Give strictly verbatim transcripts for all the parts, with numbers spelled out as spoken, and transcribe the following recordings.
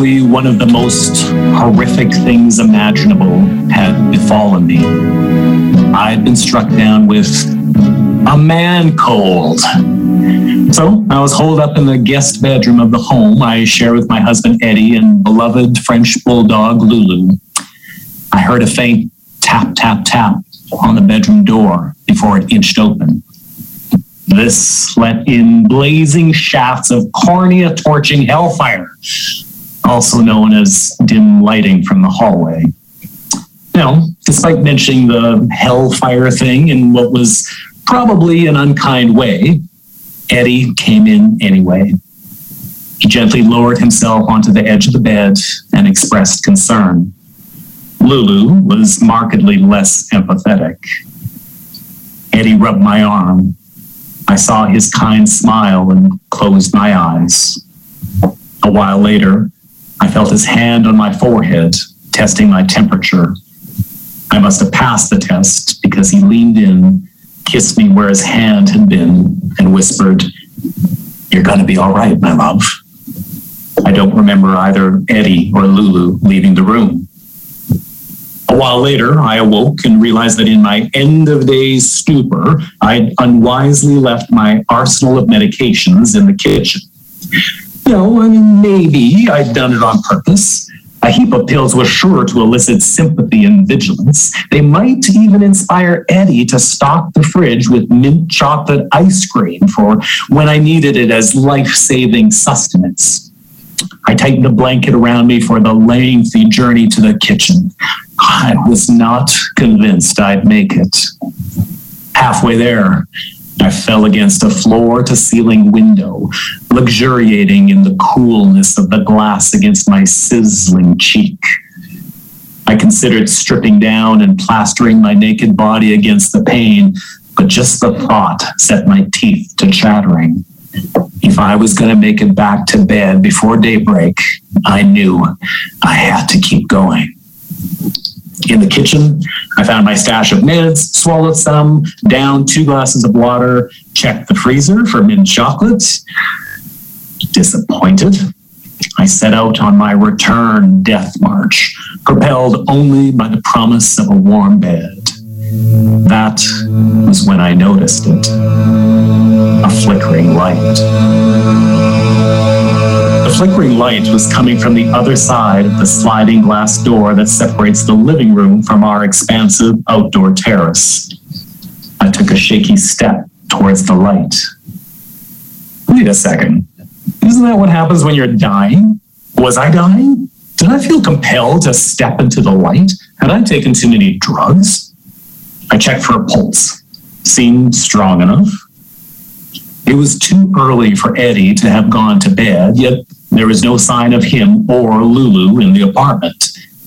Probably one of the most horrific things imaginable had befallen me. I had been struck down with a man cold. So I was holed up in the guest bedroom of the home I share with my husband Eddie and beloved French bulldog Lulu. I heard a faint tap, tap, tap on the bedroom door before it inched open. This let in blazing shafts of cornea-torching hellfire, also known as dim lighting from the hallway. Now, despite mentioning the hellfire thing in what was probably an unkind way, Eddie came in anyway. He gently lowered himself onto the edge of the bed and expressed concern. Lulu was markedly less empathetic. Eddie rubbed my arm. I saw his kind smile and closed my eyes. A while later, I felt his hand on my forehead, testing my temperature. I must have passed the test because he leaned in, kissed me where his hand had been, and whispered, "You're going to be all right, my love." I don't remember either Eddie or Lulu leaving the room. A while later, I awoke and realized that in my end-of-days stupor, I'd unwisely left my arsenal of medications in the kitchen. No, I mean, maybe I'd done it on purpose. A heap of pills was sure to elicit sympathy and vigilance. They might even inspire Eddie to stock the fridge with mint chocolate ice cream for when I needed it as life-saving sustenance. I tightened a blanket around me for the lengthy journey to the kitchen. I was not convinced I'd make it. Halfway there, I fell against a floor-to-ceiling window, luxuriating in the coolness of the glass against my sizzling cheek. I considered stripping down and plastering my naked body against the pane, but just the thought set my teeth to chattering. If I was going to make it back to bed before daybreak, I knew I had to keep going. In the kitchen, I found my stash of meds, swallowed some, downed two glasses of water, checked the freezer for mint chocolate. Disappointed, I set out on my return death march, propelled only by the promise of a warm bed. That was when I noticed it. A flickering light. The flickering light was coming from the other side of the sliding glass door that separates the living room from our expansive outdoor terrace. I took a shaky step towards the light. Wait a second. Isn't that what happens when you're dying? Was I dying? Did I feel compelled to step into the light? Had I taken too many drugs? I checked for a pulse. Seemed strong enough. It was too early for Eddie to have gone to bed, yet there was no sign of him or Lulu in the apartment.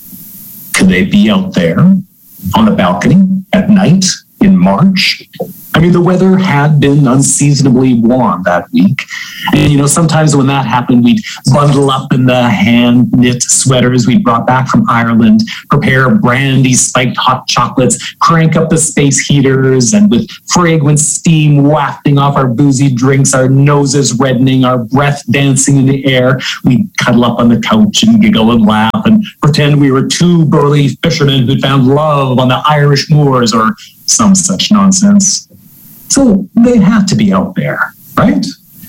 Could they be out there on the balcony at night in March? I mean, the weather had been unseasonably warm that week. And, you know, sometimes when that happened, we'd bundle up in the hand-knit sweaters we brought back from Ireland, prepare brandy-spiked hot chocolates, crank up the space heaters, and with fragrant steam wafting off our boozy drinks, our noses reddening, our breath dancing in the air, we'd cuddle up on the couch and giggle and laugh and pretend we were two burly fishermen who'd found love on the Irish moors or some such nonsense. So they had to be out there, right?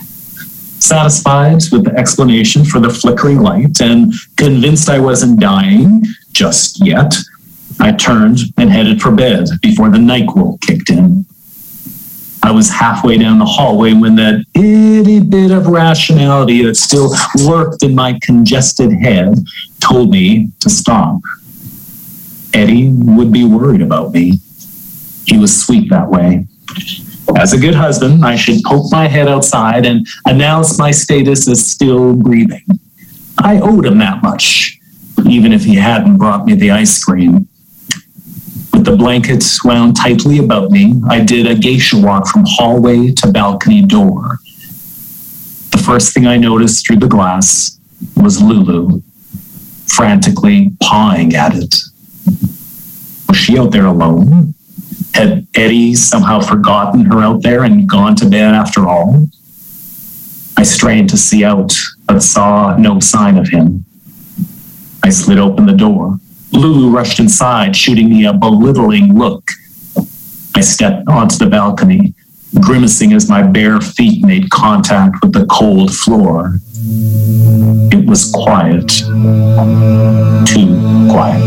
Satisfied with the explanation for the flickering light and convinced I wasn't dying just yet, I turned and headed for bed before the NyQuil kicked in. I was halfway down the hallway when that itty bit of rationality that still lurked in my congested head told me to stop. Eddie would be worried about me. He was sweet that way. As a good husband, I should poke my head outside and announce my status as still breathing. I owed him that much, even if he hadn't brought me the ice cream. With the blanket wound tightly about me, I did a geisha walk from hallway to balcony door. The first thing I noticed through the glass was Lulu, frantically pawing at it. Was she out there alone? Had Eddie somehow forgotten her out there and gone to bed after all? I strained to see out, but saw no sign of him. I slid open the door. Lulu rushed inside, shooting me a belittling look. I stepped onto the balcony, grimacing as my bare feet made contact with the cold floor. It was quiet. Too quiet.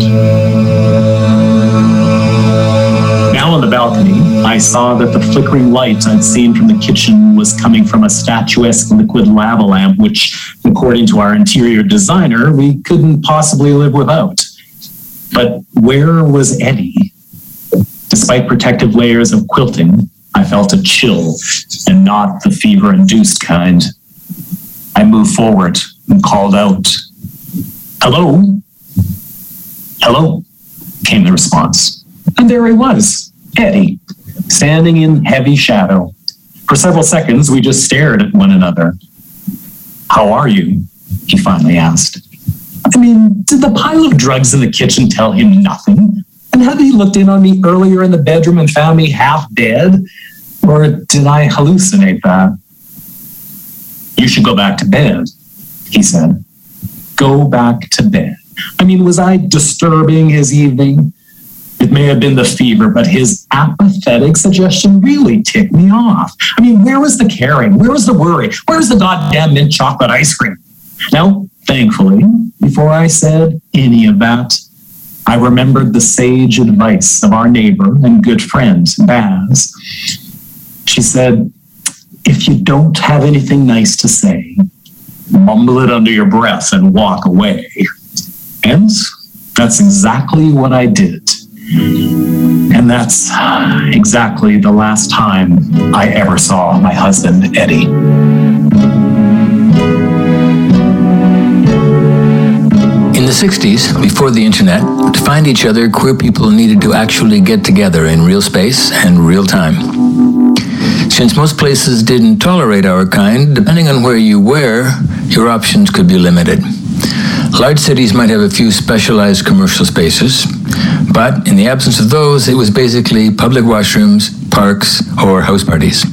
Now on the balcony, I saw that the flickering light I'd seen from the kitchen was coming from a statuesque liquid lava lamp, which, according to our interior designer, we couldn't possibly live without. But where was Eddie? Despite protective layers of quilting, I felt a chill, and not the fever-induced kind. I moved forward and called out, "Hello? Hello?" came the response. And there he was, Eddie, standing in heavy shadow. For several seconds, we just stared at one another. "How are you?" he finally asked. I mean, did the pile of drugs in the kitchen tell him nothing? And had he looked in on me earlier in the bedroom and found me half dead? Or did I hallucinate that? "You should go back to bed," he said. Go back to bed. I mean, was I disturbing his evening? It may have been the fever, but his apathetic suggestion really ticked me off. I mean, where was the caring? Where was the worry? Where was the goddamn mint chocolate ice cream? Now, thankfully, before I said any of that, I remembered the sage advice of our neighbor and good friend, Baz. She said, if you don't have anything nice to say, mumble it under your breath and walk away. And that's exactly what I did. And that's exactly the last time I ever saw my husband, Eddie. In the sixties, before the internet, to find each other, queer people needed to actually get together in real space and real time. Since most places didn't tolerate our kind, depending on where you were, your options could be limited. Large cities might have a few specialized commercial spaces, but in the absence of those, it was basically public washrooms, parks, or house parties.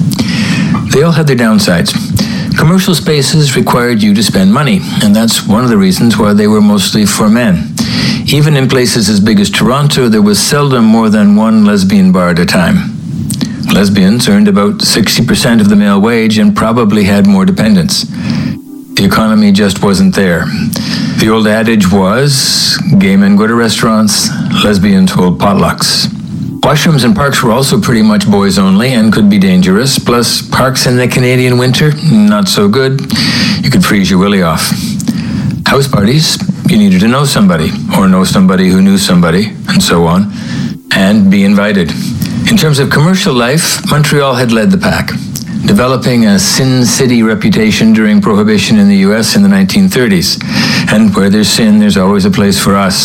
They all had their downsides. Commercial spaces required you to spend money, and that's one of the reasons why they were mostly for men. Even in places as big as Toronto, there was seldom more than one lesbian bar at a time. Lesbians earned about sixty percent of the male wage and probably had more dependents. The economy just wasn't there. The old adage was, gay men go to restaurants, lesbians hold potlucks. Washrooms and parks were also pretty much boys only and could be dangerous, plus parks in the Canadian winter, not so good. You could freeze your willy off. House parties, you needed to know somebody, or know somebody who knew somebody, and so on, and be invited. In terms of commercial life, Montreal had led the pack, developing a Sin City reputation during Prohibition in the U S in the nineteen thirties. And where there's sin, there's always a place for us.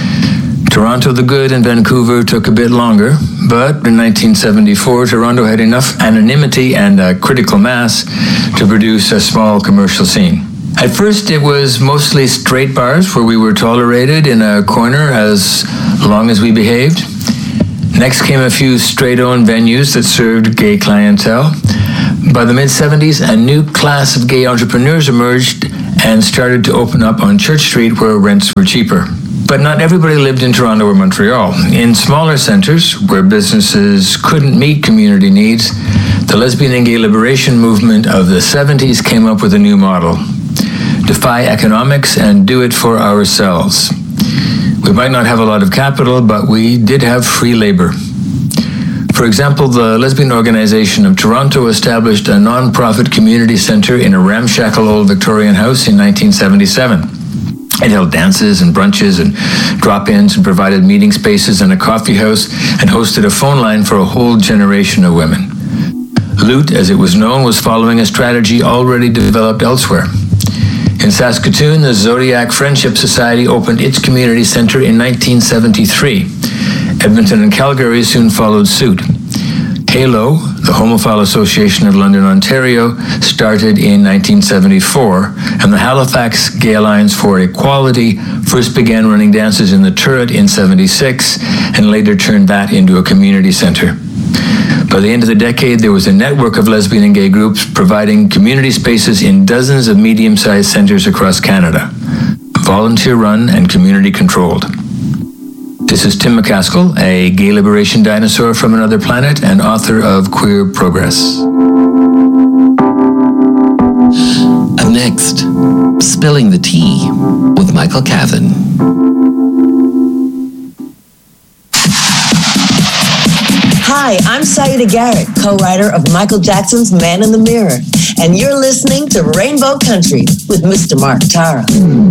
Toronto the Good and Vancouver took a bit longer, but in nineteen seventy-four, Toronto had enough anonymity and a critical mass to produce a small commercial scene. At first, it was mostly straight bars where we were tolerated in a corner as long as we behaved. Next came a few straight-owned venues that served gay clientele. By the mid-seventies, a new class of gay entrepreneurs emerged and started to open up on Church Street where rents were cheaper. But not everybody lived in Toronto or Montreal. In smaller centers, where businesses couldn't meet community needs, the lesbian and gay liberation movement of the seventies came up with a new model. Defy economics and do it for ourselves. We might not have a lot of capital, but we did have free labor. For example, the Lesbian Organization of Toronto established a non-profit community center in a ramshackle old Victorian house in nineteen seventy-seven. It held dances and brunches and drop-ins and provided meeting spaces and a coffee house and hosted a phone line for a whole generation of women. Loot, as it was known, was following a strategy already developed elsewhere. In Saskatoon, the Zodiac Friendship Society opened its community center in nineteen seventy-three. Edmonton and Calgary soon followed suit. HALO, the Homophile Association of London, Ontario, started in nineteen seventy-four, and the Halifax Gay Alliance for Equality first began running dances in the Turret in seventy-six, and later turned that into a community center. By the end of the decade, there was a network of lesbian and gay groups providing community spaces in dozens of medium-sized centers across Canada. volunteer-run and community-controlled. This is Tim McCaskill, a gay liberation dinosaur from another planet and author of Queer Progress. Up next, Spilling the Tea with Michael Cavan. Hi, I'm Saida Garrett, co-writer of Michael Jackson's Man in the Mirror, and you're listening to Rainbow Country with Mister Mark Tara.